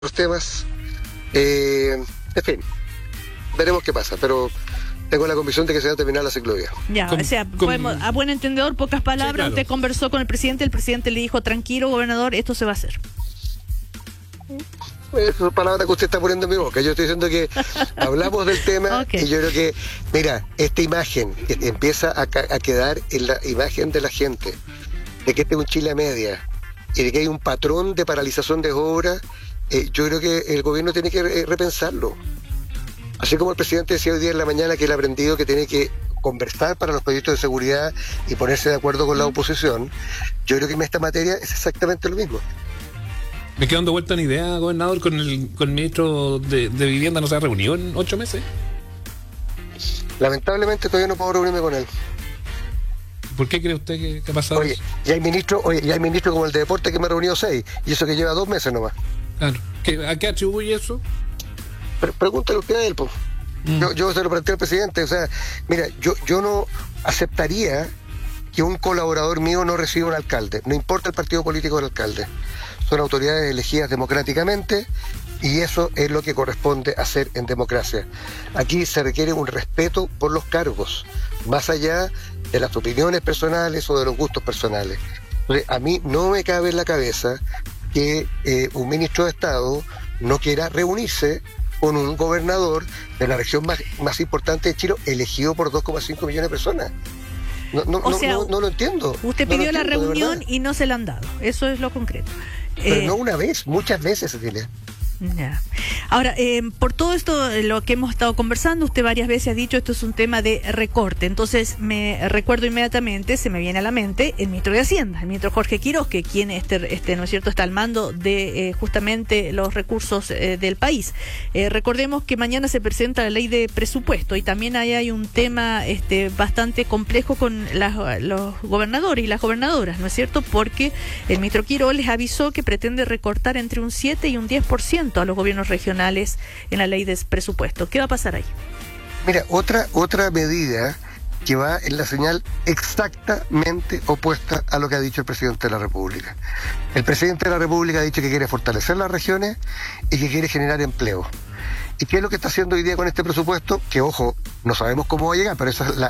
los temas. En fin, veremos qué pasa, pero tengo la convicción de que se va a terminar la ciclovía. Ya, o sea, podemos, a buen entendedor, pocas palabras, sí, claro. Usted conversó con el presidente le dijo, tranquilo, gobernador, esto se va a hacer. Esas son palabras que usted está poniendo en mi boca. Yo estoy diciendo que hablamos del tema, okay. Y yo creo que, mira, esta imagen que empieza a quedar en la imagen de la gente, de que este es un Chile a media, y de que hay un patrón de paralización de obras, yo creo que el gobierno tiene que repensarlo. Así como el presidente decía hoy día en la mañana que él ha aprendido que tiene que conversar para los proyectos de seguridad y ponerse de acuerdo con la oposición, yo creo que en esta materia es exactamente lo mismo. Me quedo dando vuelta una idea, gobernador, con el ministro de Vivienda. ¿No se ha reunido en 8 meses? Lamentablemente todavía no puedo reunirme con él. ¿Por qué cree usted que ha pasado eso? Ya hay ministros como el de Deporte que me ha reunido 6, y eso que lleva 2 meses nomás. Claro. ¿A qué atribuye eso? Pregúntale usted a él, pues. Yo se lo planteé al presidente. O sea, mira, yo no aceptaría que un colaborador mío no reciba un alcalde. No importa el partido político del alcalde. Son autoridades elegidas democráticamente y eso es lo que corresponde hacer en democracia. Aquí se requiere un respeto por los cargos, más allá de las opiniones personales o de los gustos personales. Entonces, a mí no me cabe en la cabeza que un ministro de Estado no quiera reunirse con un gobernador de la región más importante de Chile, elegido por 2,5 millones de personas. No lo entiendo. Usted pidió la reunión y no se la han dado. Eso es lo concreto. Pero no una vez, muchas veces se tiene. Ya. Ahora, por todo esto, lo que hemos estado conversando, usted varias veces ha dicho esto es un tema de recorte. Entonces, me recuerdo inmediatamente, se me viene a la mente el ministro de Hacienda, el ministro Jorge Quiroz, que quien ¿no es cierto?, está al mando de justamente los recursos del país. Recordemos que mañana se presenta la ley de presupuesto y también ahí hay un tema bastante complejo con los gobernadores y las gobernadoras, ¿no es cierto? Porque el ministro Quiroz les avisó que pretende recortar entre un 7 y un 10% a los gobiernos regionales en la ley de presupuesto. ¿Qué va a pasar ahí? Mira, otra medida que va en la señal exactamente opuesta a lo que ha dicho el presidente de la República. El presidente de la República ha dicho que quiere fortalecer las regiones y que quiere generar empleo. ¿Y qué es lo que está haciendo hoy día con este presupuesto? Que, ojo, no sabemos cómo va a llegar, pero esa es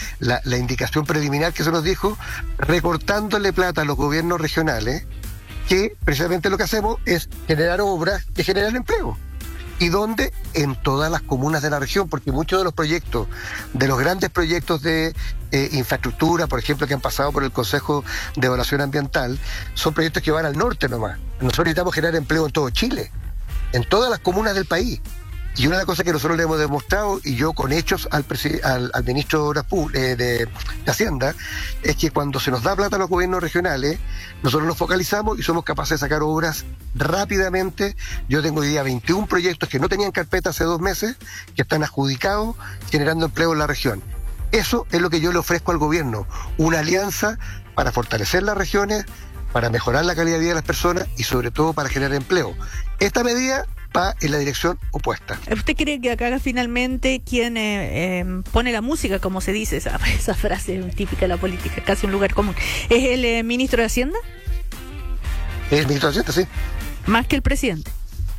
la indicación preliminar que se nos dijo, recortándole plata a los gobiernos regionales, que precisamente lo que hacemos es generar obras que generan empleo. ¿Y dónde? En todas las comunas de la región, porque muchos de los proyectos, de los grandes proyectos de infraestructura, por ejemplo, que han pasado por el Consejo de Evaluación Ambiental, son proyectos que van al norte nomás. Nosotros necesitamos generar empleo en todo Chile, en todas las comunas del país. Y una de las cosas que nosotros le hemos demostrado, y yo con hechos al ministro de Obras de Hacienda, es que cuando se nos da plata a los gobiernos regionales, nosotros nos focalizamos y somos capaces de sacar obras rápidamente. Yo tengo hoy día 21 proyectos que no tenían carpeta hace 2 meses, que están adjudicados, generando empleo en la región. Eso es lo que yo le ofrezco al gobierno, una alianza para fortalecer las regiones, para mejorar la calidad de vida de las personas y sobre todo para generar empleo. Esta medida va en la dirección opuesta. ¿Usted cree que acá finalmente quien pone la música, como se dice, esa frase típica de la política, casi un lugar común, es el ministro de Hacienda? ¿Es el ministro de Hacienda, sí? ¿Más que el presidente?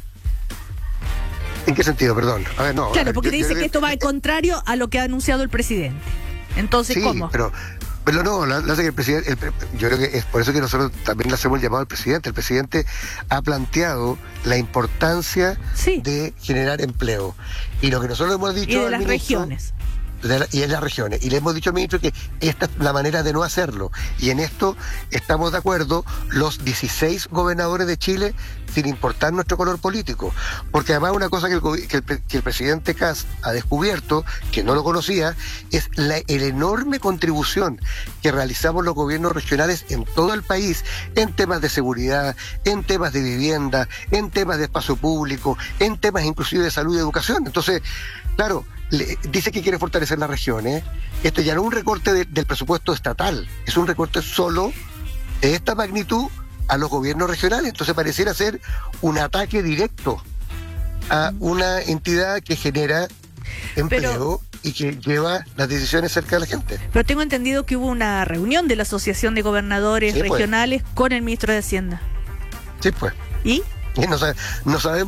¿En qué sentido? Perdón. A ver, no. Claro, porque dice que esto va al contrario a lo que ha anunciado el presidente. Entonces, sí, ¿cómo? Pero no, que el presidente, yo creo que es por eso que nosotros también le hacemos el llamado al presidente. El presidente ha planteado la importancia de generar empleo. Y lo que nosotros hemos dicho... Y de las regiones. Y en las regiones. Y le hemos dicho al ministro que esta es la manera de no hacerlo. Y en esto estamos de acuerdo los 16 gobernadores de Chile, sin importar nuestro color político. Porque además una cosa que el presidente Kast ha descubierto, que no lo conocía, es la enorme contribución que realizamos los gobiernos regionales en todo el país, en temas de seguridad, en temas de vivienda, en temas de espacio público, en temas inclusive de salud y educación. Entonces, claro, dice que quiere fortalecer las regiones. Esto ya no es un recorte del presupuesto estatal, es un recorte solo de esta magnitud a los gobiernos regionales. Entonces pareciera ser un ataque directo a una entidad que genera empleo y que lleva las decisiones cerca de la gente. Pero tengo entendido que hubo una reunión de la Asociación de Gobernadores regionales con el ministro de Hacienda. Sí, pues. ¿Y? No, no sabemos